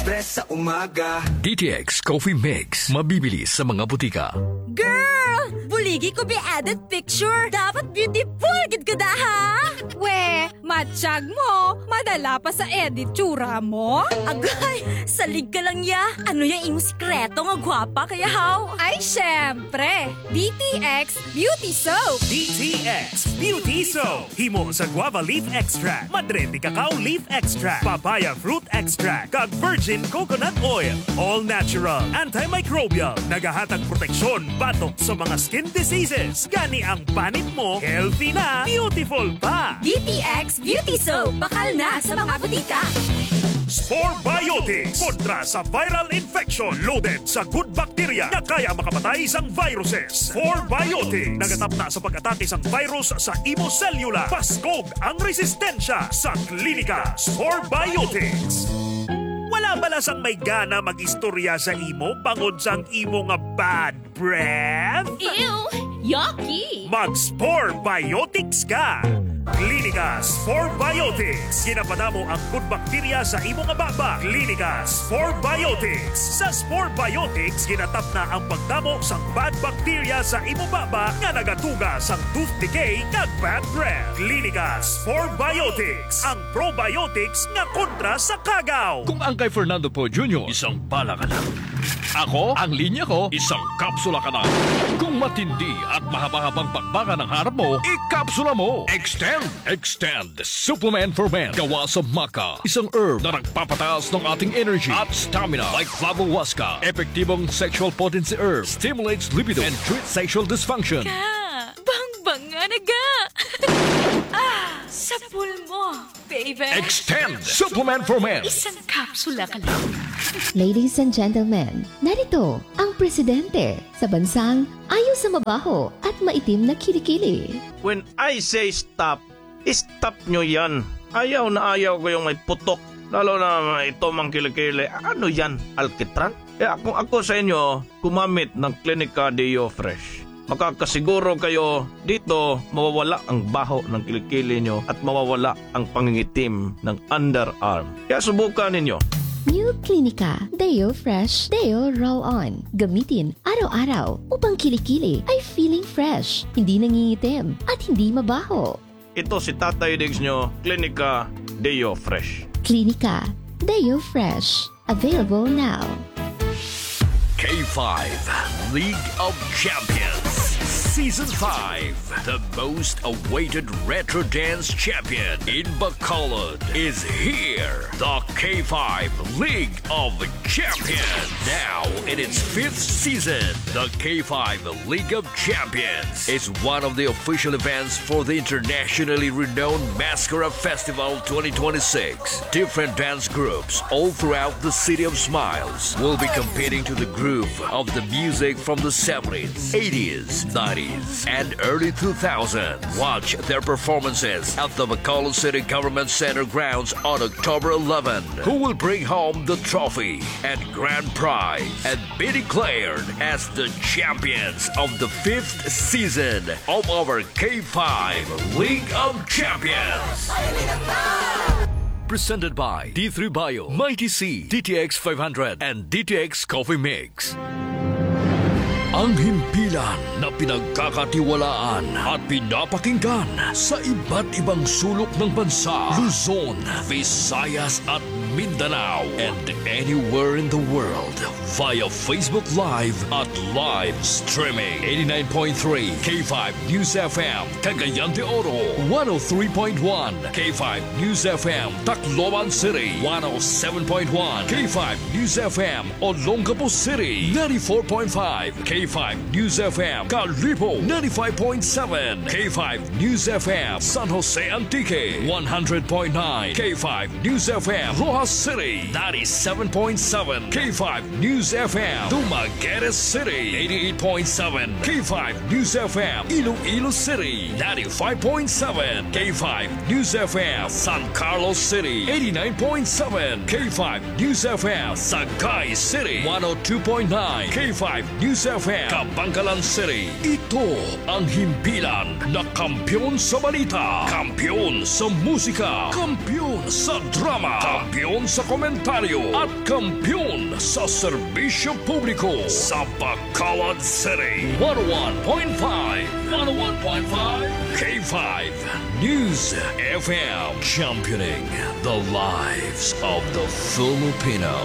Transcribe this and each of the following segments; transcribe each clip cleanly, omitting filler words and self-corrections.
Express sa umaga. DTX Coffee Mix. Mabibili sa mga butika. Girl! Buligi ko be added picture. Dapat beautiful gid ka da ha? We, matsyag mo. Madala pa sa edit tsura mo. Agay, salig ka lang ya. Ano yung imong sikreto nga gwapa kaya how? Ay, syempre. DTX Beauty Soap. DTX Beauty Soap. Himo sa guava leaf extract, madre de cacao leaf extract, papaya fruit extract, kag virgin coconut oil. All natural, antimicrobial, nagahatag proteksyon batok sa mga skin diseases. Gani ang panit mo, healthy na, beautiful pa. DTX Beauty Soap. Bakal na sa mga butika. Spore Biotics kontra sa viral infection, loaded sa good bacteria na kaya makapatay sang viruses. Spore Biotics nagatapna sa pag-atake sang virus sa imo cellula. Paskog ang resistensya sa klinika. Spore Biotics. Wala bala sang may gana mag-istorya sa imo bangod sang imo nga bad breath? Ew! Yucky! Mag-Spore Biotics ka! Klinika Spore Biotics. Ginapadamo ang good bacteria sa imong baba. Klinika Spore Biotics. Sa Spore Biotics, ginatap na ang pagdamo sa bad bacteria sa imong baba nga nagatuga sa tooth decay kag bad breath. Klinika Spore Biotics. Ang probiotics nga kontra sa kagaw. Kung ang kay Fernando Po Jr., isang bala ka na. Ako, ang linya ko, isang kapsula ka na. Kung matindi at mahaba-habang pagbaka ng harap mo, ikapsula mo. Extend Supplement for Men. Gawa sa maca, isang herb na nagpapataas ng ating energy at stamina. Like Flavowaska, epektibong sexual potency herb, stimulates libido and treats sexual dysfunction. Bang-banga na ga! Sa pulmo, baby. Extend Supplement for Men. Isang kapsula ka lang. Ladies and gentlemen, narito ang presidente sa bansang ayaw sa mabaho at maitim na kilikili. When I say stop, stop nyo yan. Ayaw na ayaw ko yung may putok. Lalo na ito mang kilikili. Ano yan? Alkitran? Kung ako sa inyo, gumamit ng Clinica Deo Fresh. Makakasiguro kayo dito mawawala ang baho ng kilikili nyo at mawawala ang pangingitim ng underarm. Kaya subukan ninyo. New Clinica Deo Fresh Deo Roll-On. Gamitin araw-araw upang kilikili ay feeling fresh, hindi nangingitim at hindi mabaho. Ito si Tatay Diggs nyo, Clinica Deo Fresh. Clinica Deo Fresh. Available now. K5 League of Champions Season 5. The most awaited retro dance champion in Bacolod is here. The K5 League of Champions. Now in its 5th season, the K5 League of Champions is one of the official events for the internationally renowned Mascara Festival 2026. Different dance groups all throughout the City of Smiles will be competing to the groove of the music from the 70s, 80s, 90s, and early 2000s. Watch their performances at the Bacolod City Government Center grounds on October 11. Who will bring home the trophy and grand prize and be declared as the champions of the 5th season of our K5 League of Champions. Presented by D3 Bio, Mighty C, DTX 500, and DTX Coffee Mix. Ang himpilan na pinagkakatiwalaan at pinapakinggan sa iba't ibang sulok ng bansa, Luzon, Visayas at Mindanao, and anywhere in the world via Facebook Live at live streaming. 89.3 K5 News FM, Cagayan de Oro, 103.1 K5 News FM, Tacloban City, 107.1 K5 News FM, Olongapo City, 94.5 K5 News FM, Calipo, 95.7 K5 News FM, San Jose Antique, 100.9 K5 News FM, Rojas City, 97.7 K5 News FM, Dumaguete City, 88.7 K5 News FM, Iloilo City, 95.7 K5 News FM, San Carlos City, 89.7 K5 News FM, Sagay City, 102.9 K5 News FM, Kabangkalan City. Ito ang himpilan na kampiyon sa balita, kampiyon sa musika, kampiyon Kampiyon sa drama, kampiyon sa komentaryo, at kampiyon sa serbisyo publiko sa Bacolod City. 101.5 K5 News FM, championing the lives of the Filipino.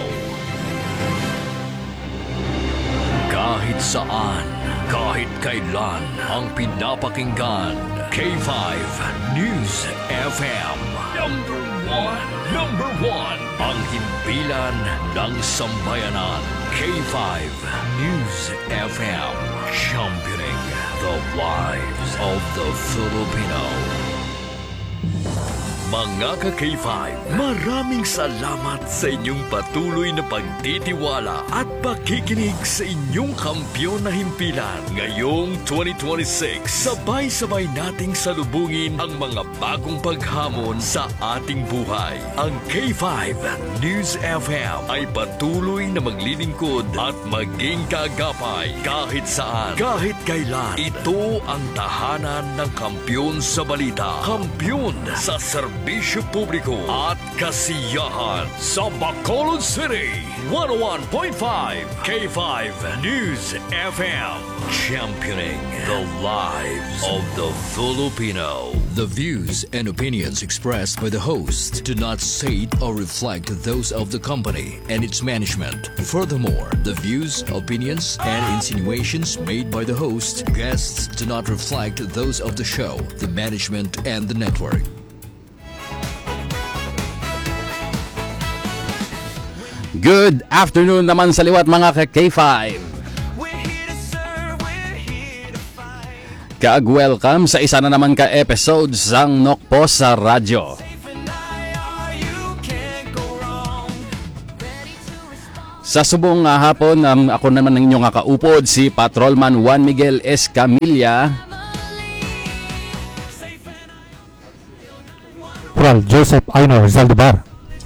Kahit saan, kahit kailan, ang pinapakinggan. K5 News FM. Number one. Ang himpilan ng sambayanan. K5 News FM. Championing the lives of the Filipino. Mga ka-K5, maraming salamat sa inyong patuloy na pagtitiwala at pakikinig sa inyong kampiyon na himpilan. Ngayong 2026, sabay-sabay nating salubungin ang mga bagong paghamon sa ating buhay. Ang K5 News FM ay patuloy na maglilingkod at maging kaagapay kahit saan, kahit kailan. Ito ang tahanan ng kampiyon sa balita, kampiyon sa serbisyo publiko at kasiyahan sa Bacolod City. 101.5 K5 News FM, championing the lives of the Filipino. The views and opinions expressed by the host do not state or reflect those of the company and its management. Furthermore, the views, opinions, and insinuations made by the host, guests do not reflect those of the show, the management, and the network. Good afternoon naman sa liwat mga ka-K5. Kaag-welcome sa isa na naman ka-episode sang Nokpo sa Radyo. Sa subong hapon, ako naman ng inyong kaupod, si Patrolman Juan Miguel Escamilla. Coral Joseph Aino Zaldibar.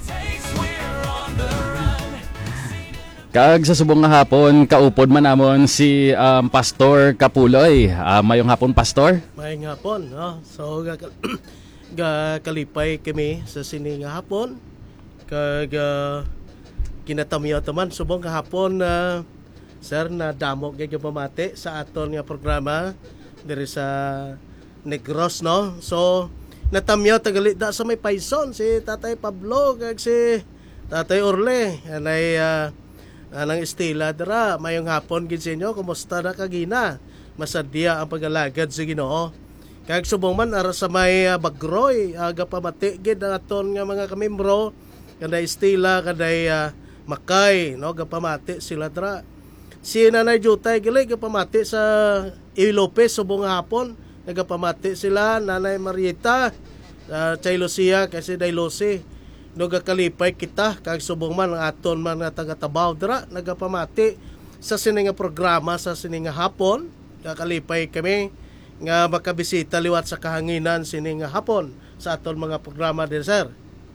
Kag sa subong nga hapon, kaupod man namon si Pastor Kapuloy. Mayong hapon, Pastor? Mayong hapon, no? So, kalipay kami sa sini nga hapon. Kag kinatamyaw taman, subong nga hapon, sir, na damo kaya pamati sa aton nga programa diri sa Negros, no? So, natamyaw tagali da sa may paison, si Tatay Pablo, kag si Tatay Orle. Anay, anang Estela dara, mayong hapon gid sa inyo, kumusta na kagina? Masadya ang pag-alagad sa Ginoo. Kag subong man ara sa may Bagroy, aga pamati gid ang aton nga mga kamembro, kanday Estela, kanday Makay, no, gapamati sila dara. Si Nanay Jutay gili gapamati sa Ilopez subong hapon, nagapamati sila Nanay Marieta, Chay Lucia kasi Daylosi. No gakalipay kita kag subong man ang aton man nga taga-Tabaw dira nagapamati sa sininga programa sa sininga hapon. Gakalipay kami nga makabisita liwat sa kahanginan sininga hapon sa aton mga programa din, sir.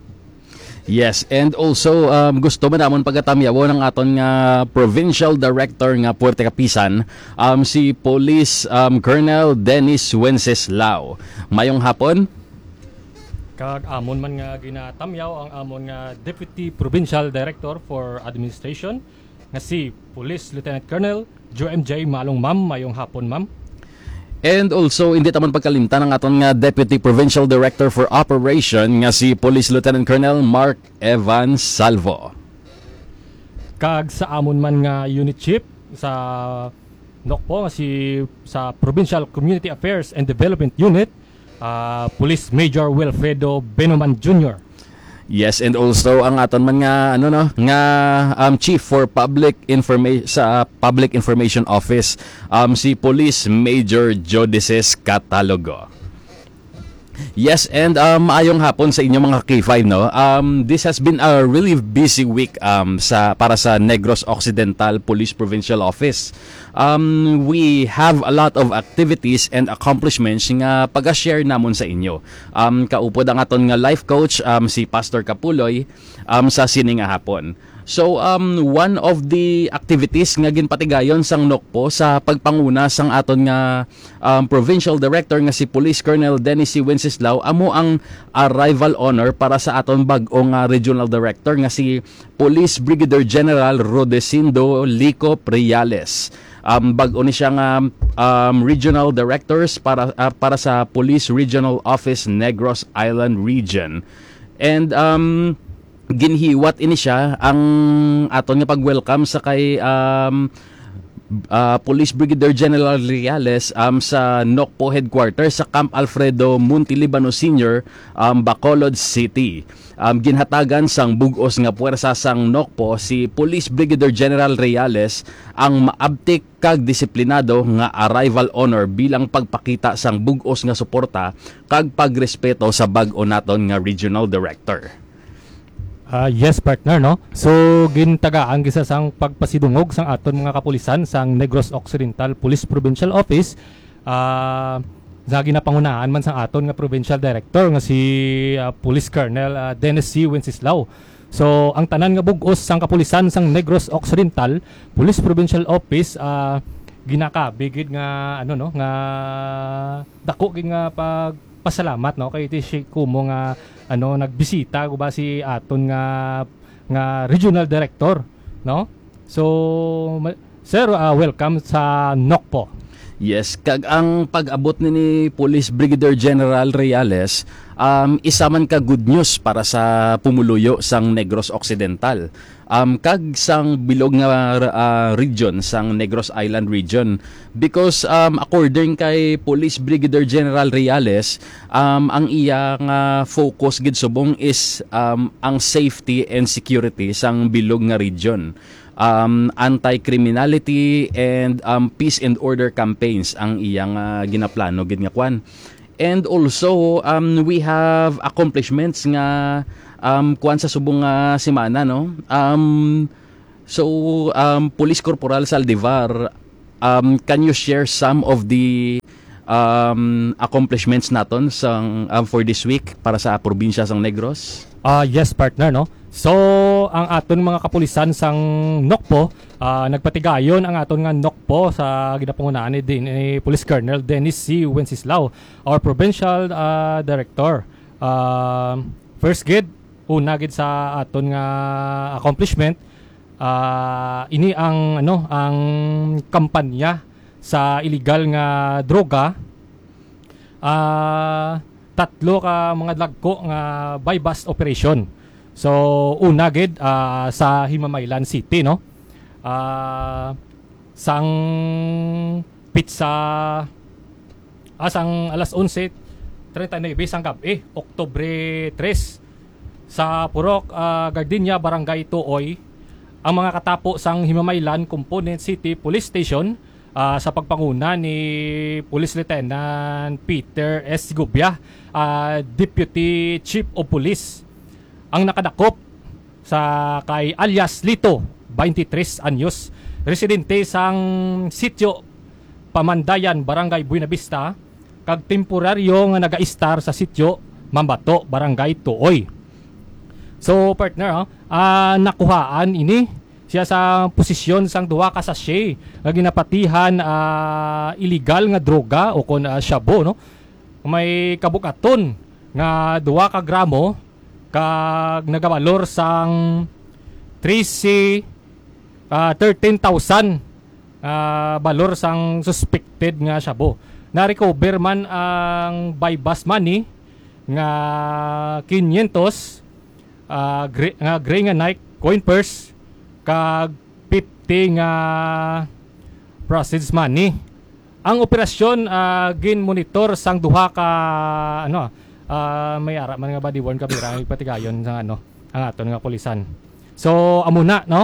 Yes, and also gusto man namon pagatamyawo ng aton nga Provincial Director nga Puerto Capisan, si Police Colonel Dennis Wenceslao. Mayong hapon. Kag amon man nga ginatamyaw ang amon nga Deputy Provincial Director for Administration nga si Police Lieutenant Colonel JMJ Malong Ma'am. Mayong hapon, ma'am. And also, hindi taman pagkalimtan ang aton nga Deputy Provincial Director for Operation nga si Police Lieutenant Colonel Mark Evans Salvo. Kag sa amon man nga Unit Chief sa Nokpo nga si sa Provincial Community Affairs and Development Unit, Police Major Wilfredo Benoman Jr. Yes, and also ang aton man nga Chief for Public Information sa Public Information Office, si Police Major Jodices Catalogo. Yes, and ayong hapon sa inyo mga K5, no. This has been a really busy week para sa Negros Occidental Police Provincial Office. We have a lot of activities and accomplishments nga pag-share namon sa inyo. Kaupod ang aton nga life coach si Pastor Kapuloy sa sininga hapon. So one of the activities nga ginpatigayon sang NOCPO sa pagpanguna sang aton nga provincial director nga si Police Colonel Dennis C. Wenceslao amo ang arrival honor para sa aton bag-ong regional director nga si Police Brigadier General Rodecindo Lico Priales. Bag-o ni siya nga regional directors para sa Police Regional Office Negros Island Region. And ginhiwat ini siya ang aton nga pag-welcome sa kay Police Brigadier General Reales sa NOCPO headquarters sa Camp Alfredo Montelibano Sr., Bacolod City. Ginhatagan sang bugos nga puwersa sang NOCPO si Police Brigadier General Reales ang maabtik kag disiplinado nga arrival honor bilang pagpakita sang bugos nga suporta kag pagrespeto sa bag-o naton nga regional director. Yes, partner, no? So, gintagaan gisa sang pagpasidungog sang aton mga kapulisan sang Negros Occidental Police Provincial Office. Sa ginapangunahan man sang aton nga provincial director nga si Police Colonel Dennis C. Wenceslao. So, ang tanan nga bugos sang kapulisan sang Negros Occidental Police Provincial Office ginakabigid nga nga dako gid nga pagpasalamat, no, kay ti kumo nga nagbisita ko ba si aton nga regional director, no? So sir, welcome sa NOCPO. Yes, kag ang pag-abot ni Police Brigadier General Reales isa man ka good news para sa pumuluyo sang Negros Occidental. Kag sang bilog nga region sang Negros Island region, because according kay Police Brigadier General Reales, ang iyang focus gid subong is ang safety and security sang bilog nga region. Anti-criminality and peace and order campaigns ang iyang ginaplano gid nga kwan. And also we have accomplishments nga kuan sa subong semana, no. So Police Corporal Saldivar, can you share some of the accomplishments naton sang for this week para sa probinsya sang Negros? Yes, partner, no. So, ang aton mga kapulisan sang NOCPO, nagpatigayon ang aton nga NOCPO sa ginapangunahan ni Police Colonel Dennis C. Wenceslao, our provincial director. First gid, una gid sa aton nga accomplishment, ini ang ang kampanya sa illegal nga droga. Tatlo ka mga dagko nga buy bust operation. So una gid sa Himamaylan City, no. Sang pizza sang alas 11:39 sang gabi, Oktubre 3, sa Purok Gardenia, Barangay Tuoy, ang mga katapo sang Himamaylan Component City Police Station sa pagpanguna ni Police Lieutenant Peter S. Gubia, Deputy Chief of Police, ang nakadakop sa kay alias Lito, 23 anyos, residente sang sitio Pamandayan, Barangay Buenavista, kag temporaryo nga naga-star sa sitio Mambato, Barangay Tuoy. So partner, nakuhaan ini siya sa posisyon sang duha ka sachet nga ginapatihan illegal nga droga o kon shabu, no. May kabukaton nga 2 ka gramo kag nagabalor sang 13,000 balor sang suspected nga shabu. Na-recover man ang buy bust money nga 500 gray nga Nike coin purse kag 50 nga proceeds money. Ang operasyon gin-monitor sang duha ka may ara man nga body worn kabira patigayon sang ang aton nga pulisan. So amo na, no.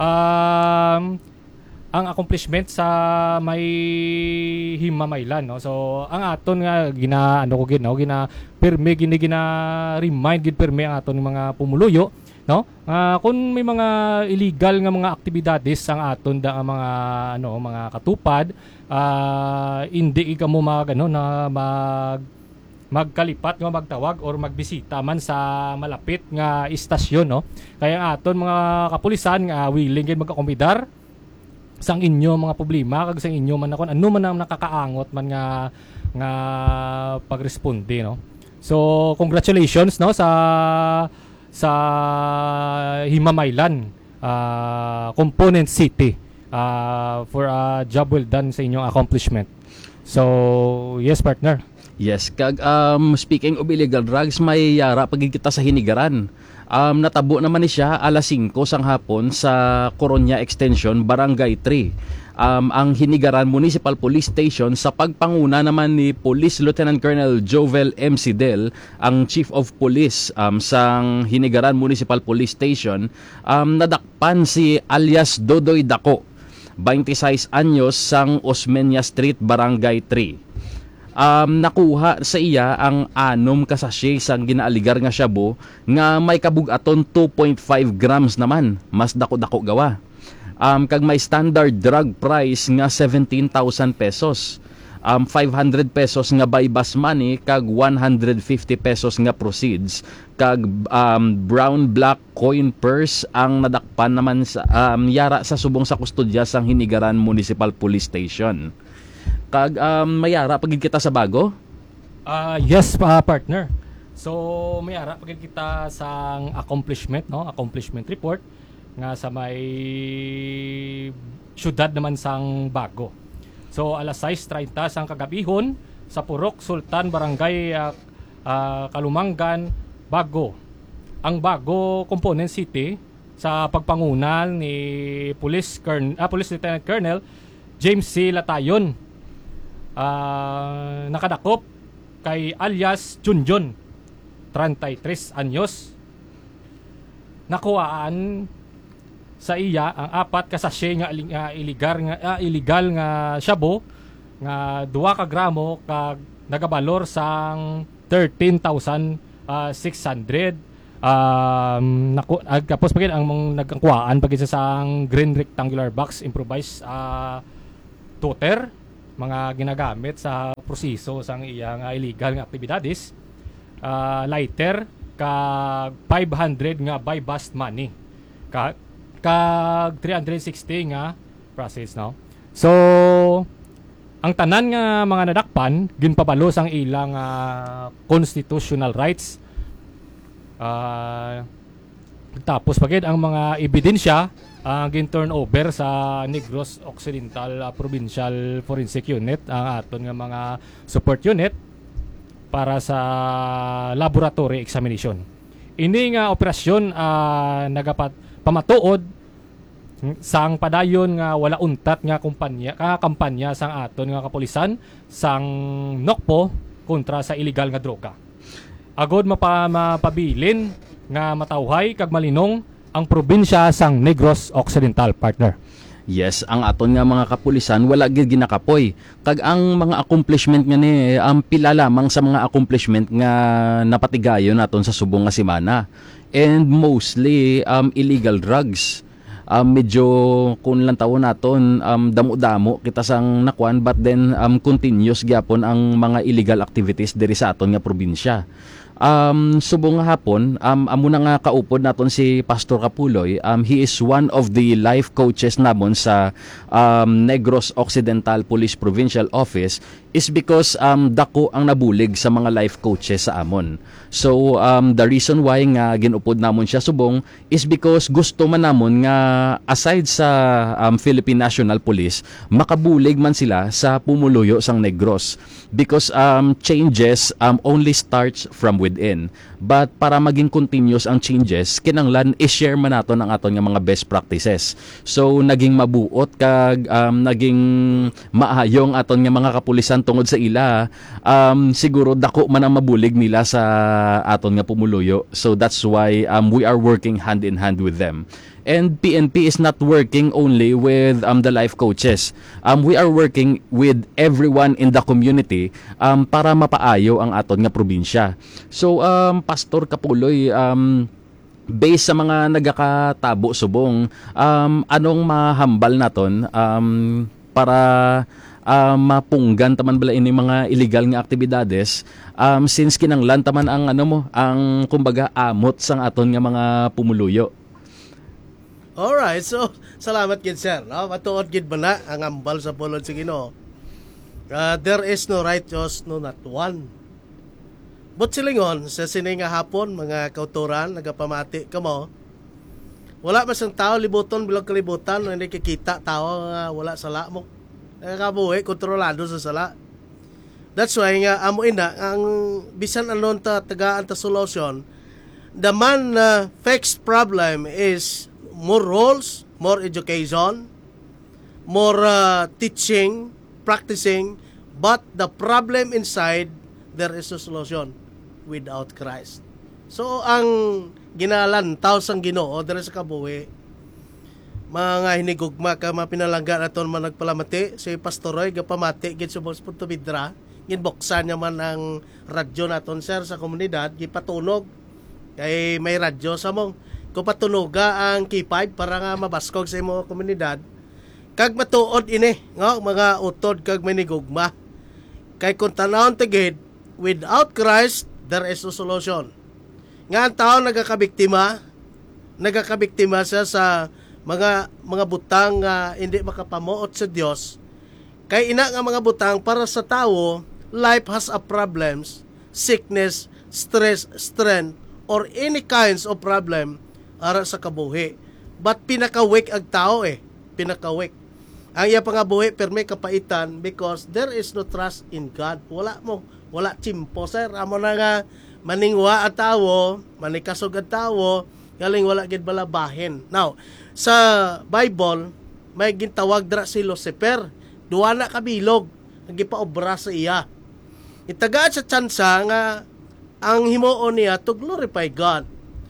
Ang accomplishment sa may Himamaylan, no. So ang aton nga gina pirmi remind gid pirmi ang aton mga pumuluyo, no. Kung may mga illegal nga mga aktibidades ang aton da mga mga katupad, hindi ka mo magkalipat nga magtawag or magbisita man sa malapit nga istasyon, no. Kaya ang aton mga kapulisan nga willing gid magkakombidar sang inyo mga problema kag sang inyo man nakon ano man ang nakakaangot man nga pagresponde, no. So congratulations, no, sa Himamaylan Component City for a job well done sa inyong accomplishment. So yes, partner. Yes, kag speaking of illegal drugs, may yara pagkikita sa Hinigaran. Natabo naman ni siya alas 5 sang hapon sa Coronia Extension, Barangay 3. Ang Hinigaran Municipal Police Station sa pagpanguna naman ni Police Lieutenant Colonel Jovel M. Sidel, ang Chief of Police sang Hinigaran Municipal Police Station, nadakpan si alias Dodoy Dako, 26 anyos, sang Osmeña Street, Barangay 3. Nakuha sa iya ang 6 kasasye sang ginaaligar nga shabu nga may kabug-aton 2.5 grams naman, mas dako-dako gawa. Kag may standard drug price nga 17,000 pesos. 500 pesos nga buy bus money kag 150 pesos nga proceeds. Kag brown black coin purse ang nadakpan naman sa yara sa subong sa kustodya sang Hinigaran Municipal Police Station. Kag mayara pagid kita sa bago? Yes, partner. So mayara pagid kita sang accomplishment, no? Accomplishment report nga sa may syudad naman sang Bago. So alas 6:30 sang kagabihon sa Purok Sultan, Barangay Kalumanggan, Bago. Ang Bago Component City sa pagpangunan ni Police Lieutenant Colonel James C. Latayon, nakadakop kay alias Junjun, 33 anyos. Nakuhaan sa iya ang 4 kasasye nga illegal nga shabu nga 2 ka gramo kag nagabalor sang 13,600. Tapos pagid ang nagkuhaan pagid sa sang green rectangular box improvised toter, mga ginagamit sa proseso sang iyang illegal nga aktibidades, lighter kag 500 nga buy bust money kag 360 nga process, no. So ang tanan nga mga nadakpan ginpabalo sang ilang constitutional rights. Tapos pagid ang mga ebidensya gin-turn over sa Negros Occidental Provincial Forensic Unit, ang aton nga mga support unit para sa laboratory examination. Ini nga operasyon pamatuod sang padayon nga wala untat nga kampanya sang aton nga kapulisan sang NOCPO kontra sa illegal nga droga. Agod mapabilin nga matawhay kag malinong ang probinsya sang Negros Occidental, partner. Yes, ang aton nga mga kapulisan wala gid ginakapoy. Kag ang mga accomplishment nga ni pila lamang sa mga accomplishment nga napatigayon naton sa subong nga semana. And mostly illegal drugs. Medyo kung lang taon naton damo-damo kita sang nakuan, but then continuous gyapon ang mga illegal activities diri sa aton nga probinsya. Subong nga hapon, amo na nga kaupod naton si Pastor Kapuloy. He is one of the life coaches namon sa Negros Occidental Police Provincial Office, is because dako ang nabulig sa mga life coaches sa amon. So the reason why nga ginupod namon siya subong is because gusto man namon nga aside sa Philippine National Police, makabulig man sila sa pumuluyo sang Negros, because changes only starts from within. But para maging continuous ang changes, kinanglan i-share man naton ang aton nga mga best practices. So naging mabuot kag naging maayong aton nga mga kapulisan tungod sa ila, siguro dako man ang mabulig nila sa aton nga pumuluyo. So that's why we are working hand in hand with them. And PNP is not working only with the life coaches. We are working with everyone in the community para mapaayo ang aton nga probinsya. So Pastor Kapuloy, based sa mga nagakatabo subong, anong mahambal naton para mapunggan taman bala ini mga illegal nga aktibidades since kinanglan taman ang ang kumbaga amot sang aton nga mga pumuluyo. Alright, so salamat gid sir. No? Matuod gid ba na ang ambal sa pulod sa Ginoo. There is no righteous, no not one. But silingon, sa sini nga hapon, mga kauturan, nagapamati ka mo, wala masang tao, libuton, bilang kalibutan, hindi kikita tao, wala sala mo. Nakabuhi, kontrolado sa sala. That's why nga, amuin na, ang bisan anon tagaan ta solution, the man fixed problem is more rules, more education, more teaching, practicing, but the problem inside, there is a solution without Christ. So, ang ginalantaw sang Ginoo, there sa kabuhi, mga hinigugma ka mapinalangga naton man nagpalamati, si Pastoroy, gapamati, gid subos punto bidra, ginboksan niya man ang radyo naton, sir, sa komunidad, gipatunog, kay may radyo sa mong, kung patunoga ang K5 para nga mabaskog sa imo komunidad, kag matuod ini, mga utod kag manigugma. Kay kung tanawon tigid, without Christ, there is no solution. Nga ang tao nagakabiktima siya sa mga butang hindi makapamuot sa Dios. Kay ina nga mga butang para sa tao, life has a problems, sickness, stress, strength, or any kinds of problem ara sa kabuhi. But pinakawik ang tao pinakawik. Ang iya pangabuhi perme kapaitan because there is no trust in God. Wala chimpo, sir. Amo na nga maningwa at tawo, manikasog at tawo, galing wala gid balabahin. Now, sa Bible, may gintawag dra si Lucifer. Duwa na kabilog, nagipaobra sa iya. Itagaan sa tsansa nga ang himuon niya to glorify God.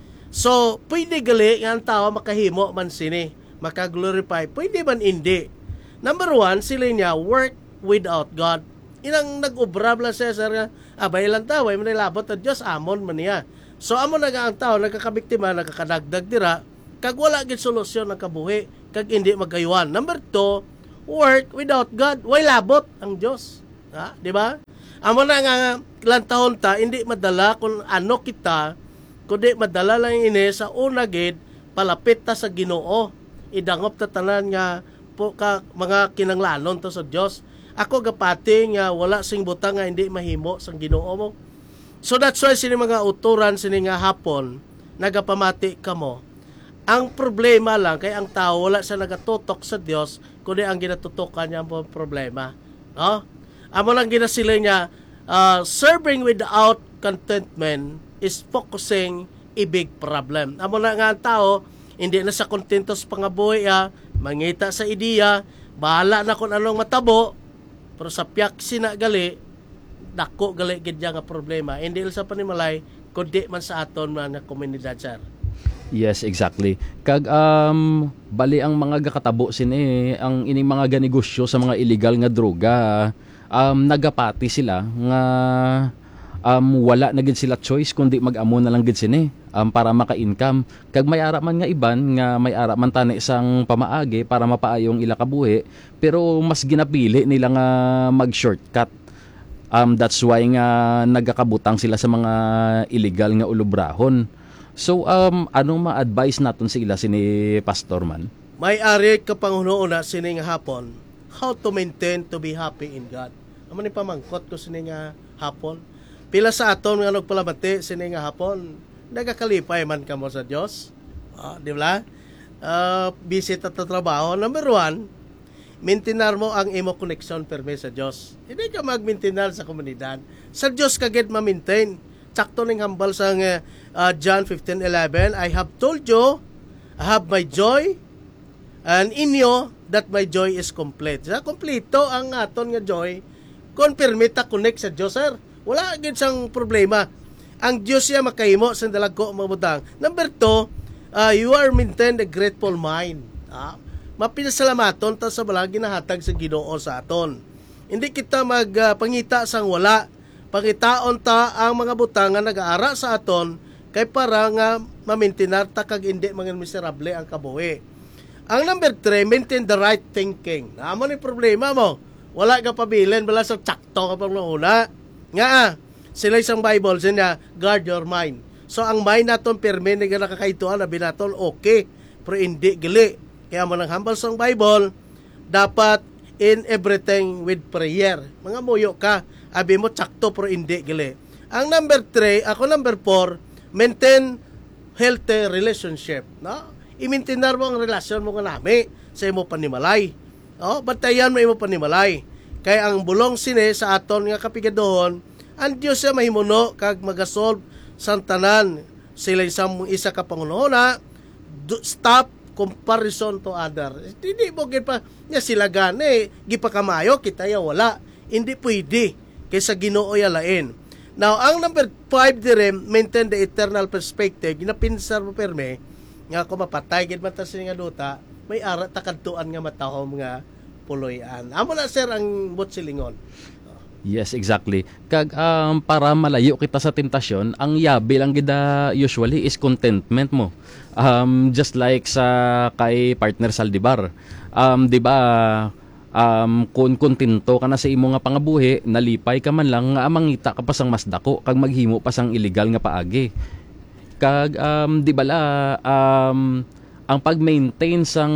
So, pwede gali nga ang tao makahimo man sini, makaglorify. Pwede man hindi. Number one, sila niya, work without God. Inang nag-obra bla siya, sir, nga, abay lang tao, ay manilabot at Diyos, amon man niya. So, amon na nga ang tao, nagkakabiktima, nagkakadagdag dira, kag wala gid solusyon ng kabuhi, kag hindi magayuan. Number two, work without God, way labot ang Diyos. Di ba? Amon na nga, ilang taon ta, hindi madala kung ano kita, kundi madala lang ini sa una gid, palapit ta sa Ginoo. Idangop ta tanan nga, po ka, mga kinanglanon to sa Diyos. Ako gapati nga wala sing butang nga hindi mahimo sang Ginoo mo. So that's why sini mga uturan sini nga hapon nagapamati kamo. Ang problema lang kay ang tao wala sa nagatutok sa Dios kundi ang ginatutokan niya ang problema. No? Amo lang ginasila niya serving without contentment is focusing a big problem. Amo na nga ang tao hindi na sa kontento sa pangabuhi mangita sa ideya, bahala na kung anong matabo. Pero sa piyak sina gali, dako gali gid nga problema. Hindi sa panimalay, kundi man sa aton man na komunidad, sir. Yes, exactly. Kag bali ang mga gakatabo sini ang ining mga ganegosyo sa mga illegal nga droga, nagapati sila nga wala na gid sila choice kundi mag-amo na lang gid sini para maka-income. Kag may ara man nga iban nga may ara man tani sang pamaagi para mapaayong ila kabuhi, pero mas ginapili nila nga mag-shortcut. That's why nga nagakabutang sila sa mga illegal nga ulubrahon. So anong ma-advise naton sila sini Pastor man? May ari ka pangunoon na sini nga hapon, how to maintain to be happy in God. Amo ni pamangkot ko sini nga hapon. Pila sa aton nga nagpalamati sini nga hapon, nagakalipay man kamo sa Dios. Di ba? Visit at trabaho. Number one, maintinar mo ang imo connection perme sa Dios. Hindi ka mag-maintinar sa komunidad. Sa Dios ka gid ma-maintain. Sakto ning hambal sa John 15:11, I have told you, I have my joy, and in you, that my joy is complete. Sa kompleto ang aton nga joy, kung permita connect sa Dios, sir. Wala gid sang problema. Ang Dios siya makahimo sa dalagko mabutang. Number two, you are maintain a grateful mind. Mapinasalamaton ta sa balang ginahatag sa Ginoo sa aton. Hindi kita magpangita sang wala. Pangitaon ta ang mga butang nga nag-aara sa aton kay para nga mamintinar ta kag hindi mga miserable ang kabuhi. Ang number 3, maintain the right thinking. Amo ni problema mo. wala ka pabilin, bala sa tsakto ka pang una. Nga, sila isang Bible, siya, guard your mind. So, ang mind naton, perme, na nakakaituan, na binaton, okay. Pero hindi, gali. Kaya mo nang humble sa Bible, dapat in everything with prayer. Mga muyo ka, abi mo, tsakto, pero hindi, gali. Ang number 3, ako number 4, maintain healthy relationship. No? I-maintain mo ang relasyon mo nga nami sa imo panimalay. Oh, bantayan mo imo panimalay. Kaya ang bulong sine sa aton nga kapigadohon, ang Dios sa mahimuno kag magasolve sa tanan. Sila isa ka pangunahona, stop comparison to other. Hindi mo pa nya sila gani gipakamayo kita ya wala. Hindi pwede kaysa Ginoo ya lain. Now, ang number 5 dire, maintain the eternal perspective. Ginapinsar mo perme nga kung mapatay gid man ta nga duta, may ara takadtuan nga matahom nga puloy-an. Amo na sir ang butsilingon. Yes, exactly. Kag para malayo kita sa temptasyon, ang yabi lang gida usually is contentment mo. Just like sa kay partner Saldivar. 'Di ba? Kung kontento ka na sa imo nga pangabuhi, nalipay ka man lang nga mangita ka pa sang mas dako kag maghimo pa sang illegal nga paagi. Kag di bala ang pag-maintain sang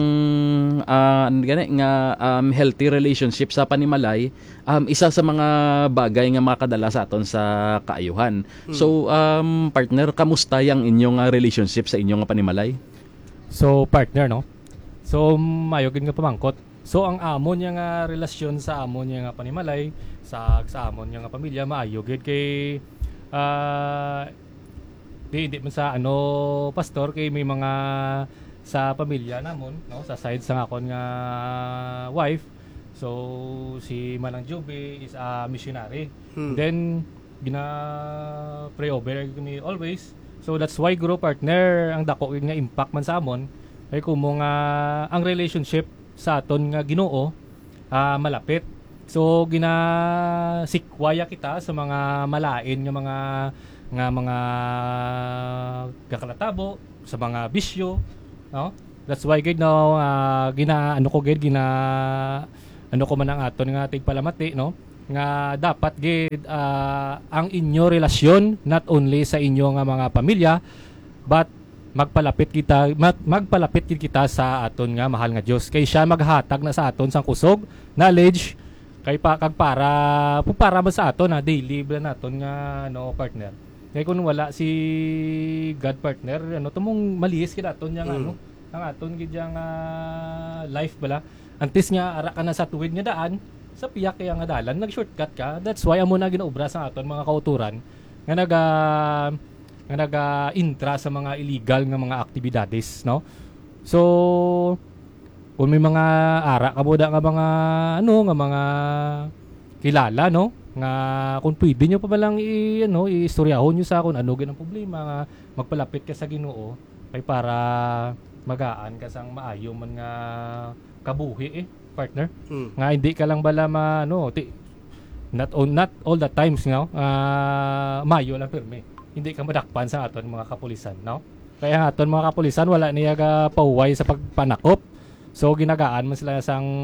healthy relationship sa panimalay, isa sa mga bagay nga makadala sa aton sa kaayuhan. So partner, kamusta yang inyong relationship sa inyong panimalay? So partner, no? So mayogin nga pamangkot. So ang amon niya nga relasyon sa amon niya nga panimalay sa amon niya nga pamilya maayo gid kay di man sa pastor kay may mga sa pamilya namon, no, sa side sa akon nga wife. So si Manang Joby is a missionary. Then pray over me always. So that's why group partner ang dako nga impact man sa amon ay kumo nga ang relationship sa aton nga Ginoo malapit. So sikwaya kita sa mga malain nga mga kakalatabo sa mga bisyo, no? That's why gid no ano ko man ang aton nga tigpalamati, no? Nga dapat gid ang inyo relasyon not only sa inyo nga mga pamilya but magpalapit gid kita sa aton nga mahal nga Dios kay siya maghatag na sa aton sang kusog, knowledge kay kag para man sa aton daily bla naton nga partner. Kaya kung wala si God partner, tumong malihis kita aton yang ang aton gid yang life bala. Antes nga ara ka na sa tuwid nga daan, sa piyak kaya nga dalan, nag-shortcut ka. That's why amo na ginaobra sa aton mga kauturan nga naga-intra sa mga illegal nga mga aktibidades, no? So kung may mga ara ka boda nga mga nga mga kilala, no? Nga kung pwede nyo pa ba lang istoryahon nyo sa akon ano ganang problema nga magpalapit ka sa Ginoo kay para magaan ka sang maayo man nga kabuhi partner. Nga hindi ka lang bala not all the times nga maayo lang pirmi. Hindi ka madakpan sa aton mga kapulisan, no? Kaya aton mga kapulisan wala niya pauway sa pagpanakop. So ginagaan man sila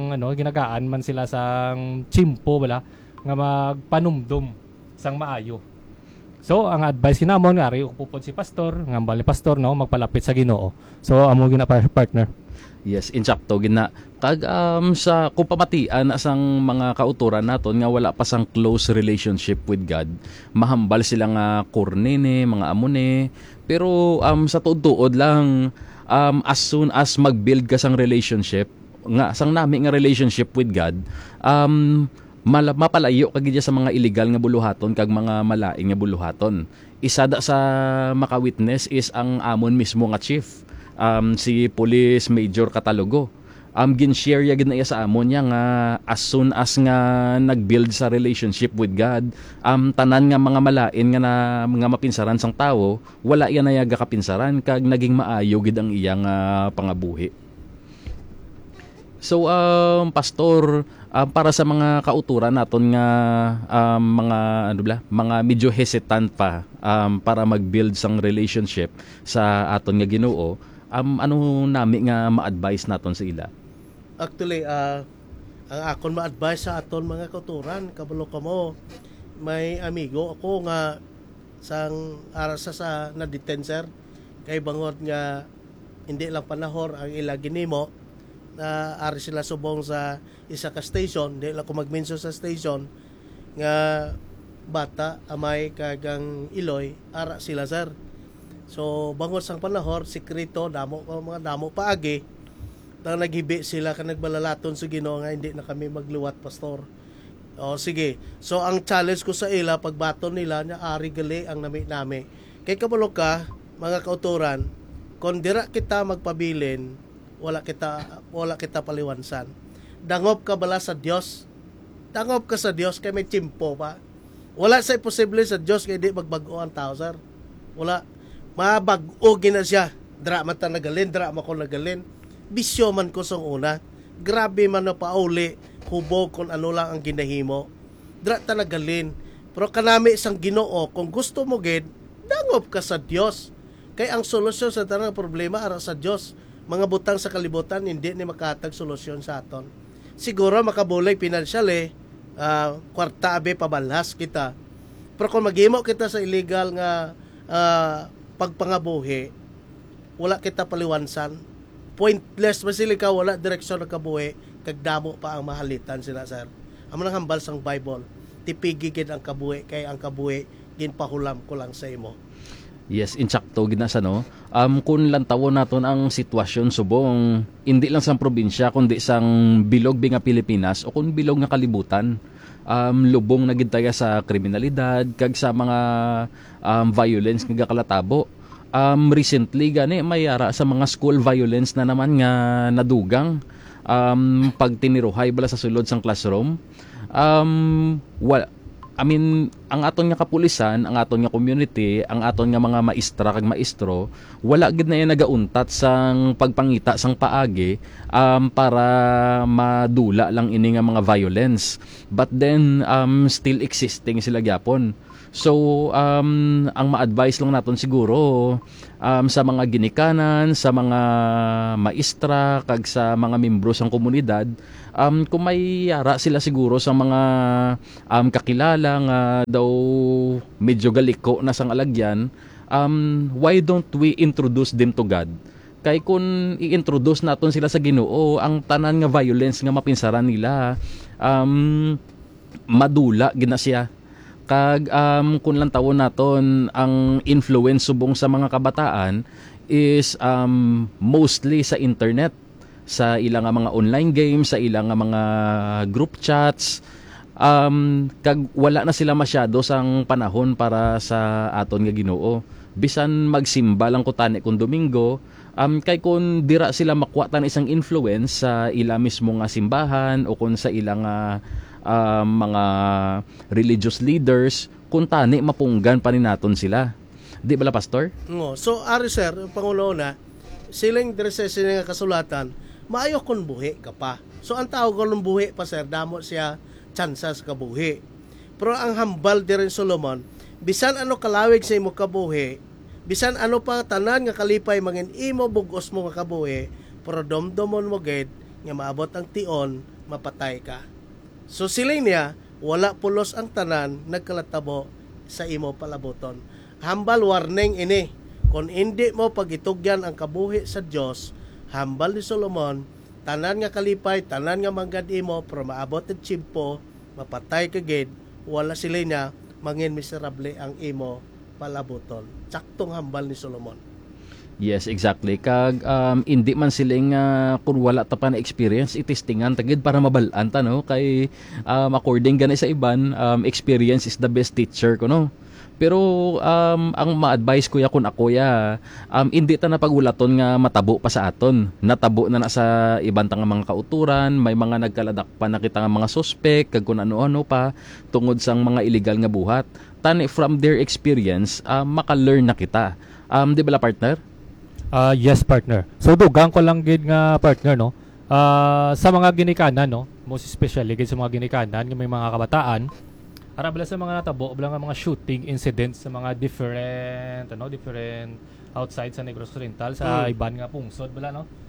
sang chimpo bala nga magpanumdum sang maayo. So ang advice kinamon nga ri upupod si pastor, nga bali pastor, no, magpalapit sa Ginoo. So amo gina partner. Yes, insakto gina. Kag sa kupamatian asang mga kauturan naton nga wala pa sang close relationship with God, mahambal sila nga kurnene, mga amone. Pero sa tuod-tuod lang as soon as mag-build ka sang relationship, nga sang nami nga relationship with God, mapalayo kagid sa mga illegal nga buluhaton kag mga malaing nga buluhaton. Isa da sa maka-witness is ang amon mismo nga chief, si Police Major Catalogo. Gin-share ya gid na iya sa amon niya nga as soon as nga nag-build sa relationship with God, tanan nga mga malain nga mga mapinsaran sang tawo, wala iya na yaga kapinsaran kag naging maayo gid ang iyang pangabuhi. So pastor, para sa mga kauturan naton nga mga medyo hesitant pa para mag-build sang relationship sa aton nga Ginoo, ano nami nga ma-advise naton sa ila? Actually ang akon ma-advise sa aton mga kauturan, kabalo ka mo, may amigo ako nga sang arasa sa na-detain sir, kay bangot nga hindi lang panahor ang ila ginimo na ari sila subong sa isa ka station, hindi lang ko magmenso sa station nga bata amay kagang Iloy ara sila sir. So bangot sang panahor sikreto damo mga damo paagi na naghibi sila ka nagbalalaton sa Ginoo nga hindi na kami magluwat pastor. O sige. So ang challenge ko sa ila pagbaton nila nya ari gali ang nami kay kabalo ka mga kauturan, kung dira kita magpabilin, wala kita paliwansan. Dangop ka bala sa Dios. Dangop ka sa Dios kay may chimpo pa. Wala sa imposible sa Dios kay di magbag-o ang tao sir. Wala. Mabag-o gina siya. Dra man ta nagalin, dra man ko nagalin. Bisyo man ko sang una. Grabe man na pauli, hubog kung ano lang ang ginahimo. Dra ta nagalin. Pero kanami isang Ginoo, kung gusto mo gid, dangop ka sa Dios. Kay ang solusyon sa tanang problema ara sa Dios. Mga butang sa kalibutan hindi ni makatag solusyon sa aton. Siguro makabulay financial kwarta abe pabalhas kita. Pero kung maghimo kita sa illegal nga pagpangabuhi, wala kita paliwansan. Pointless masili ka, wala direksyon na kabuhi, kagdamo pa ang mahalitan sila sir. Amo nang hambal sang Bible, tipigigid ang kabuhi kay ang kabuhi ginpahulam ko lang sa imo. Yes, insakto gid na sa no. Kung lantawon naton ang sitwasyon subong hindi lang sa probinsya kundi sang bilog nga Pilipinas o kung bilog nga kalibutan. Lubong na gid tayo sa kriminalidad kag sa mga violence nga kalatabo. Recently gani may ara sa mga school violence na naman nga nadugang pag tiniruhay bala sa sulod sang classroom. Ang aton nga kapulisan, ang aton nga community, ang aton nga mga maestra kag maestro, wala gid na yan nagauntat sang pagpangita sang paagi para madula lang ini nga mga violence. But then still existing sila gyapon. So ang ma-advise lang naton siguro sa mga ginikanan, sa mga maestra kag sa mga membro sang komunidad, kung may yara sila siguro sa mga kakilala nga daw medyo galiko na sang alagyan, why don't we introduce them to God? Kay kung i-introduce naton sila sa Ginoo, ang tanan nga violence nga mapinsaran nila madula gina siya. Kag kung lang tawon naton ang influence subong sa mga kabataan is mostly sa internet, sa ilang mga online games, sa ilang mga group chats. Kag wala na sila masyado sang panahon para sa aton nga Ginoo. Bisan magsimba lang ko tani kung Domingo, kay kung dira sila makuha tan isang influence sa ila mismo nga simbahan o kung sa ilang mga religious leaders, kung tani mapunggan pa ni naton sila. Di bala pastor? No. So ari sir, Pangulo na silang dress nga kasulatan, maayo kon buhi ka pa. So ang tawag kon buhi pa sir, damo siya tsansas ka buhi. Pero ang hambal di rin Solomon, bisan ano kalawig sa imo kabuhi, bisan ano pa tanan nga kalipay mangin imo bugos mo nga kabuhi, pero domdomon mo gid nga maabot ang tion, mapatay ka. So siling niya, wala pulos ang tanan nagkalatabo sa imo palaboton. Hambal warning ini, kung hindi mo pagitugyan ang kabuhi sa Dios, hambal ni Solomon, tanan nga kalipay, tanan nga manggad imo, pero maabot ang chimpo, mapatay ka gid, wala sila niya, mangin miserable ang imo palaboton. Saktong hambal ni Solomon. Yes, exactly. Kag hindi man siling kung wala ta pa na experience, itistingan tagid para mabalaan ta no, kay according gani sa iban, experience is the best teacher ko no. Pero ang ma-advise ko ya kun ako ya, hindi ta na pagulaton nga matabo pa sa aton. Natabo na sa ibang nga mga kauturan, may mga nagkaladak pa na kita nga mga suspect kag kun ano-ano pa tungod sang mga illegal nga buhat. Tani from their experience, maka-learn na kita. Di ba partner? Yes, partner. So dugang ko lang gid nga partner no. Sa mga ginikanan no, most especially gid sa mga ginikanan nga may mga kabataan, ara bala sa mga natabo bala nga mga shooting incidents sa mga different outside sa Negros Oriental sa iban nga pungsod bala no.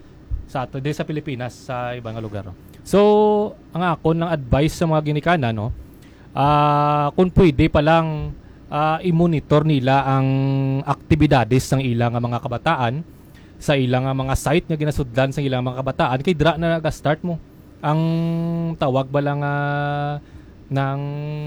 sa ato sa Pilipinas sa ibang lugar. So ang ako ng advice sa mga ginikanan kung pwede pa lang i-monitor nila ang aktibidades ng ilang mga kabataan sa ilang mga site nga ginasudlan sa ilang mga kabataan kay dra na nag-start mo ang tawag ba lang ng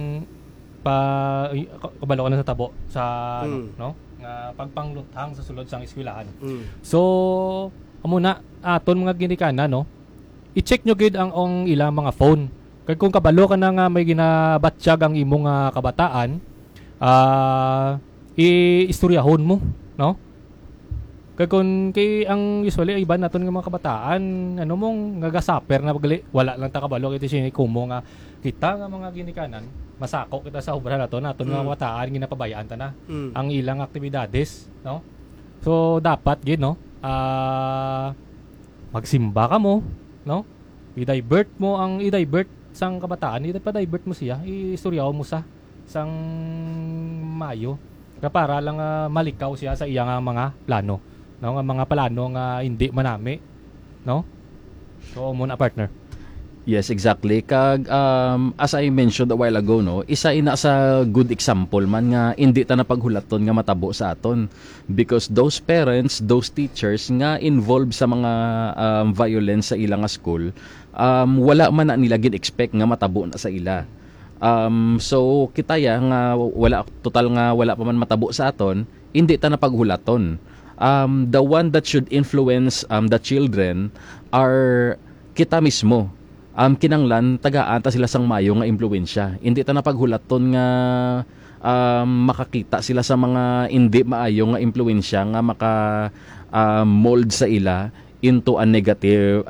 kabalo ka na sa tabo sa no nga pagpangluthang sa sulod sang eskwelahan. So amo na aton mga ginikanan i-check nyo gid ang ilang mga phone kay kung kabalo ka na nga may ginabatsyag ang imong kabataan i-istoryahon mo kay kung ang usually iban naton nga mga kabataan mong ngagasaper na pagali wala lang ta kabalo kay sini kumo nga kita nga mga ginikanan masako kita sa obra naton nga kabataan ginapabayaan ta na ang ilang aktibidades so dapat gid magsimba ka mo i-divert mo sang kabataan i-divert mo siya istoryaw mo sang mayo para lang malikaw siya sa iyang mga plano nga mga plano nga hindi manami so muna partner. Yes, exactly. Kag as I mentioned a while ago isa ina sa good example man nga hindi ta napaghulaton nga matabo sa aton because those parents, those teachers nga involved sa mga violence sa ilang school wala man na nila gin-expect nga matabo na sa ila. So kita nga wala pa man matabo sa aton, hindi ta napaghulaton. The one that should influence the children are kita mismo. Kinanglan tagaan ta sila sang mayo nga impluwensya. Hindi ta napaghulaton nga makakita sila sa mga hindi maayo nga impluwensya nga maka mold sa ila into a negative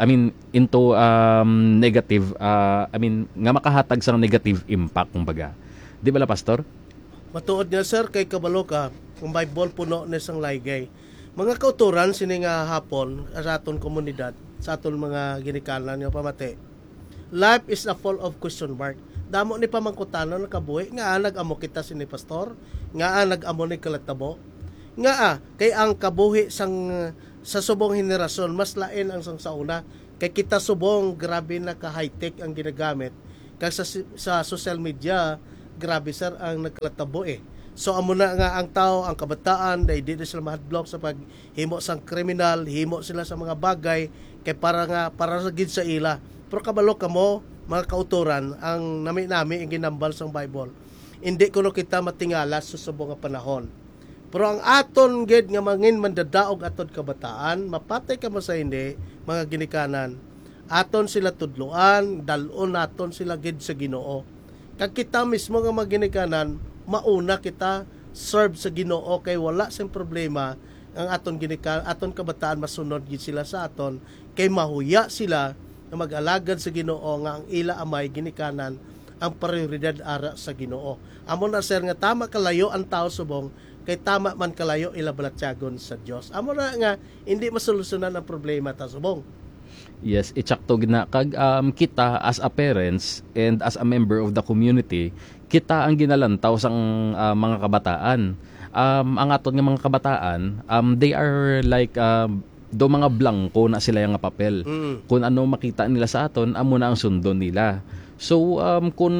nga makahatag sang negative impact kumbaga. Di ba la pastor? Matuod niya sir kay kabalo ka kung Bible puno na sang laygay. Mga kauturan sini nga hapon sa aton komunidad, sa aton mga ginikanan nga pamati. Life is a full of question mark. Damo ni pamangkutanon kabuhi nga nag-amo kita sini pastor, nga nag-amo ni kalatabo. Nga kay ang kabuhi sang sa subong henerasyon mas lain ang sang sauna kay kita subong grabe na ka high-tech ang ginagamit. Kag sa social media grabe sir ang nagkalatabo So amo na nga ang tao, ang kabataan dahil di sila mahadlok sa paghimo sang kriminal, himo sila sa mga bagay kay para sa gid sa ila. Pero kabalo kamo mga kauturan ang nami ang ginambal sang Bible. Hindi kuno kita matingala sa subong nga panahon. Pero ang aton gid nga mangin mandadaog aton kabataan, mapatay ka mo sa hindi mga ginikanan. Aton sila tudloan, dalon naton sila gid sa Ginoo. Kag kita mismo nga mga ginikanan, mauna kita serve sa Ginoo kay wala sing problema ang aton kabataan masunod gid sila sa aton kay mahuya sila na mag-alagad sa Ginoo nga ang ila amay ginikanan ang prioridad ara sa Ginoo. Amo na sir nga tama kalayo ang tao subong kay tama man kalayo ila balatyagon sa Dios. Amo na nga hindi masolusyonan ang problema ta subong. Yes, itsakto gina kag kita as a parents and as a member of the community, kita ang ginalantaw sang mga kabataan. Ang aton nga mga kabataan, they are like do mga blanco na sila yung papel. Kung ano makita nila sa aton, amo na ang sundon nila. So kung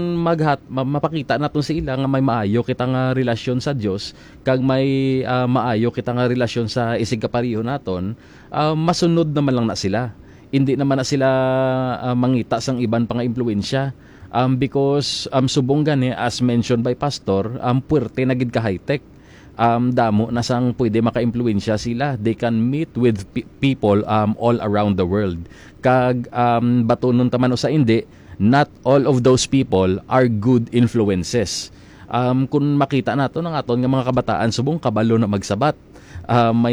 mapakita naton sa ila nga may maayo kita nga relasyon sa Dios, kag may maayo kita nga relasyon sa isig kapariho naton, masunod naman lang na sila. Hindi naman na sila mangita sang iban pang impluwensya. Because subong gani as mentioned by pastor, puwerte na gid ka high-tech. Damo na sang pwede maka-impluwensya sila. They can meet with people all around the world. Kag batunon taman o sa hindi, not all of those people are good influences. Kung makita nato ng aton nga mga kabataan subong kabalo na magsabat. May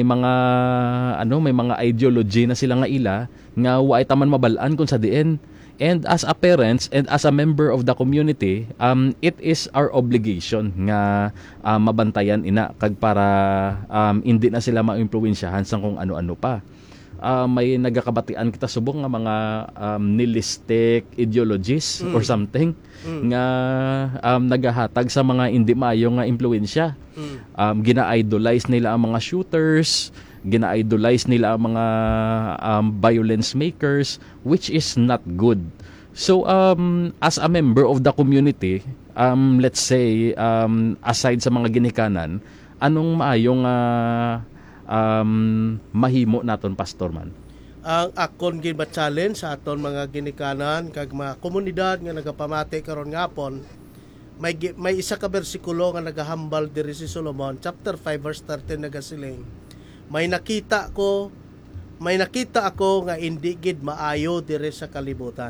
mga ideology na sila nga ila nga waay taman mabalaan kung sa diin. And as a parents and as a member of the community, it is our obligation nga mabantayan ina kag para hindi na sila ma-impluwensyahan sang kung ano-ano pa. May nagakabatian kita subong nga mga nihilistic ideologies or something nga nagahatag sa mga hindi maayo nga impluwensya. Gina-idolize nila ang mga shooters, gina-idolize nila ang mga violence makers, which is not good. So as a member of the community, let's say aside sa mga ginikanan, anong maayong mahimo naton, Pastor man? Ang akon challenge sa aton mga ginikanan kag mga komunidad nga nagapamati karon ngapon, may isa ka bersikulo nga nagahambal diri si Solomon, chapter 5 verse 13 nagasiling, may nakita ako nga hindi gid maayo diri sa kalibutan.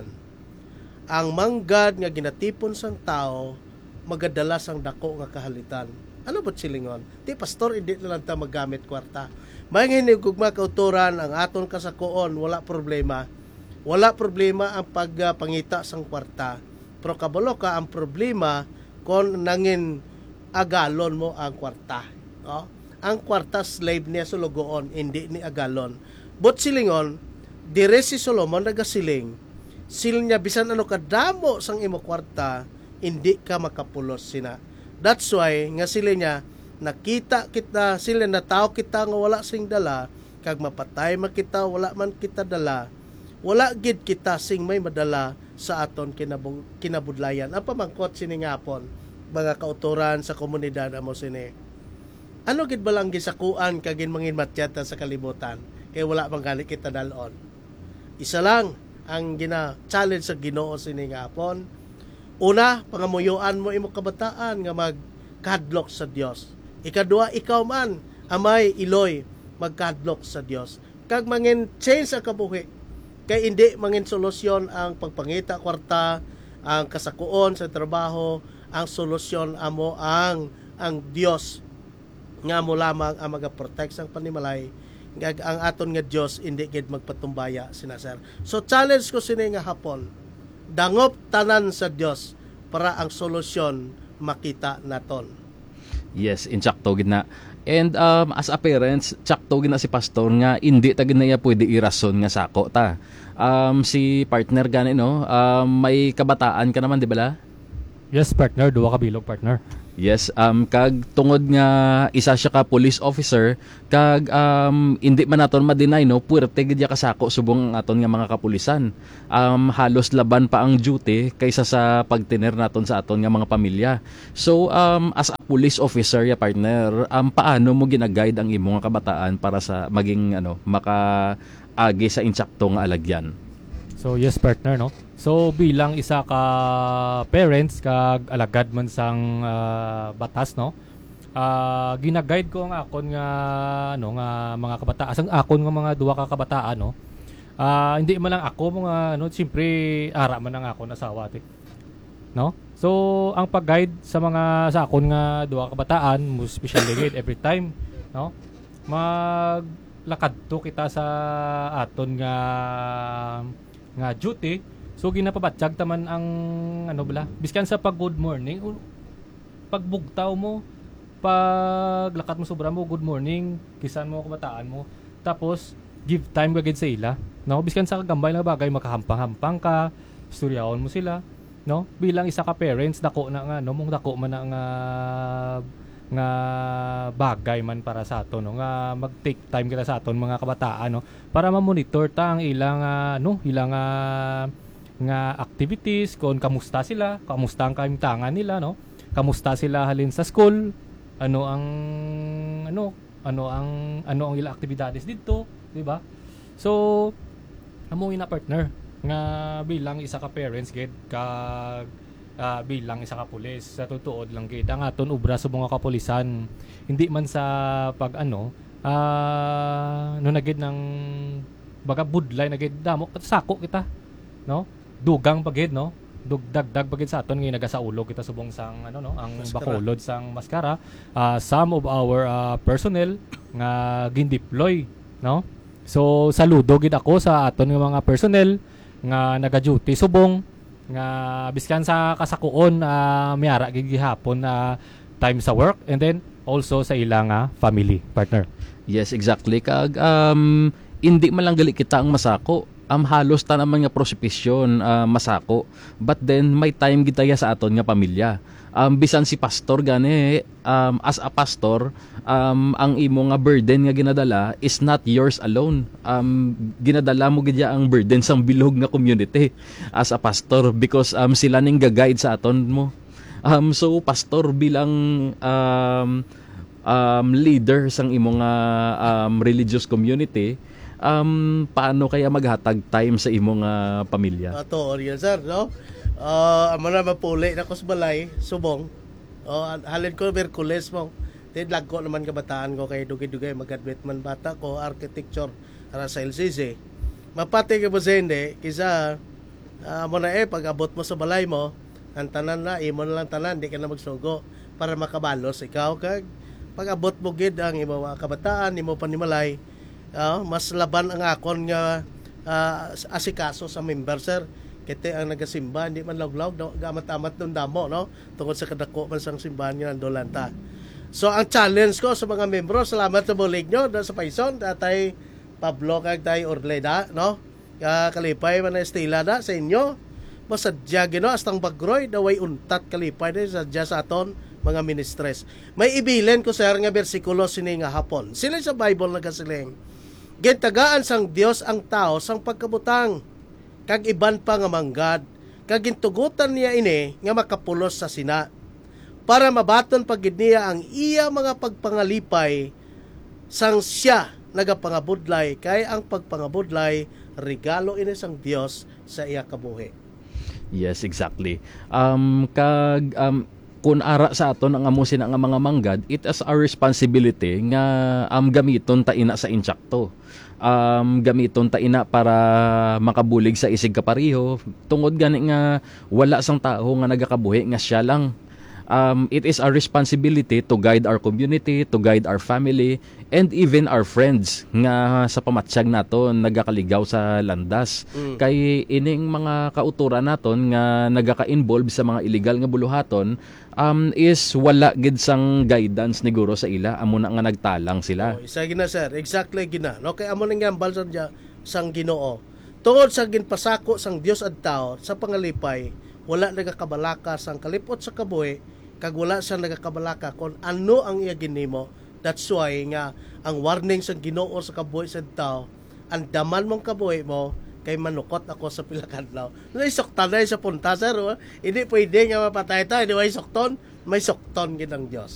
Ang manggad nga ginatipon sang tao magadala sang dako nga kahalitan. Ano ba silingon? Di pastor, hindi na lang ta magamit kwarta. May hinigugma kauturan ang aton kasakuon, wala problema. Wala problema ang pagpangita sang kwarta. Pero kabalo ka ang problema kung nangin agalon mo ang kwarta. No? Ang kwarta slave niya sa lugoon, hindi ni agalon. But silingon, dire si Solomon nagasiling, siling niya bisan ano kadamo sang imo kwarta, hindi ka makapulos sina. That's why nga sila niya nakita kita, sila nataw kita nga wala sing dala, kag mapatay makita wala man kita dala, wala gid kita sing may madala sa aton kinabudlayan. Ang pamangkot sini ngapon mga kauturan sa komunidad amo sini. Ano gid balang gisakuan kagin mangin matyata sa kalibutan kay wala man gali kita dalon. Isa lang ang gina-challenge sa Ginoo sini ngapon. Una, pangamuyuan mo imo kabataan nga magkadlok sa Dios. Ikadua, ikaw man amay iloy magkadlok sa Dios. Kag mangin change ang kabuhi. Kay hindi mangin solusyon ang pagpangita kwarta, ang kasakuon sa trabaho, ang solusyon amo ang Dios nga mo lamang ang magaprotect sang panimalay. Gag ang aton nga Dios hindi gid magpatumbaya sinasar. So challenge ko sini nga hapon. Dangop tanan sa Dios para ang solusyon makita naton. Yes, insakto gid na. And as a parents, tsakto gid na si pastor nga hindi ta gid na iya pwede irason nga sako ta. Si partner gani no, may kabataan ka naman di bala? Yes, partner, duwa ka bilog, partner. Yes, kag tungod nga isa siya ka police officer, kag hindi man naton ma-deny no, puwerte gid ya kasako subong ang aton nga mga kapulisan. Halos laban pa ang duty kaysa sa pagtiner naton sa aton nga mga pamilya. So as a police officer ya partner, paano mo gina-guide ang imong nga kabataan para sa maging makaagi sa insakto nga alagyan? So yes, partner, no. So bilang isa ka parents kag alagad man sang batas, no. Gina-guide ko ang akon nga nga mga kabataan, sang akon nga mga duwa ka kabataan, no. Hindi man lang ako mga siyempre ara man ang akon asawa ti. No? So ang pag-guide sa akon nga duwa ka kabataan, mo especially gid every time, no. Maglakad to kita sa aton nga duty. So ginapabatsyag taman ang biskan sa pag good morning, pagbugtaw mo, paglakat mo sobra mo good morning, kisan mo kabataan mo, tapos give time kagid sa ila, no? Biskan sa kagambay na bagay makahampang-hampang ka, istoryahon mo sila, no? Bilang isa ka parents, dako na nga mong dako man nga bagay man para sa aton, no? Nga mag-take time kita sa aton mga kabataan, no? Para ma-monitor ta ang ilang ilang nga activities, kung kamusta sila, kamusta ang kaimtangan nila, no? Kamusta sila halin sa school, ano ang ilang aktibidades dito, di ba? So amo ina partner nga bilang isa ka parents gid kag bilang isa ka pulis, sa tutuod lang gid ang aton ubra sa mga kapulisan, hindi man sa pag nagid ng baga budlay nagid damo sako kita, no? Dugang pagid, no? Dagdag pagid sa aton nga nagasaulog kita subong sang ang bakolod sang maskara. Some of our personnel nga gin-deploy, no? So saludo gid ako sa aton nga mga personnel nga naga-duty subong nga biskan sa kasakuon miara gid gihapon time sa work, and then also sa ilang family, partner. Yes, exactly. Kag hindi man lang gali kita ang masako. halos ta naman nga prosepisyon masako. But then may time gitaya sa aton nga pamilya. Bisan si pastor gani, as a pastor, ang imo nga burden nga ginadala is not yours alone. Ginadala mo gidya ang burden sang bilog nga community as a pastor, because sila ning ga-guide sa aton mo. So pastor bilang leader sang imo nga religious community, paano kaya maghatag time sa imo nga pamilya? Ato, yan sir, no? Amo na mapuli na ko sa balay, subong. Halin ko Merkules mo. Tidlag ko naman kabataan ko kay dugay-dugay mag-admit man bata ko architecture para sa LCC. Mapati ka po sa hindi, kisa amo na pag-abot mo sa balay mo, ang tanan na, imo na lang tanan, di ka na magsugo para makabalos ikaw kag pag-abot mo gid ang imo mga kabataan, imo panimalay. Mas laban ang akon nga asikaso sa member sir. Kete ang nagasimba, hindi man lawlaw, gamat-amat ng damo, no? Tungkol sa kadako man sang simbahan nga Dolanta. So, ang challenge ko sa mga membro, salamat sa bulig nyo, sa Paison, tatay Pablo, kag tay Orleda, no? Kalipay man na estila da sa inyo. Masadya gino, astang bagroy, daway untat kalipay na sadya sa aton, mga ministres. May ibilin ko sir nga bersikulo sini nga hapon. Sila sa Bible nagasiling, gentagaan sang Dios ang tao sang pagkabutang, kag iban pa nga manggad, kag gintugutan niya ini nga makapulos sa sina, para mabaton pagid niya ang iya mga pagpangalipay sang siya nagapangabudlay, kay ang pagpangabudlay regalo ini sang Dios sa iya kabuhi. Yes, exactly. Kung ara sa aton ang amusin ang mga manggad, it is our responsibility nga gamiton ta ina sa insyakto. Gamiton ta ina para makabulig sa isig kapariho, tungod gani nga wala sang tao nga nagakabuhi nga siya lang. It is our responsibility to guide our community, to guide our family, and even our friends nga sa pamatsyag naton nagakaligaw sa landas. Kay ining mga kauturan naton nga nagaka-involve sa mga illegal nga buluhaton, is wala gid sang guidance ni guro sa ila, amo na nga nagtalang sila. Isa gina sir, exactly gina. No, kay amo nang gambal sang Ginoo. Tungod sa ginpasako sang Dios at tao sa pangalipay, wala nagakabalaka sang kalipot sa kabuhi, kag wala sa nagakabalaka kung ano ang iya ginimo. That's why nga ang warning sa Ginoo sa kabuhi sa tao, ang daman mong kabuhi mo kay manukot ako sa pilakadlaw. Naisoktan na sa punta sir, hindi pwede nga mapatay tayo, hindi may sokton, may sokton gid ang Dios.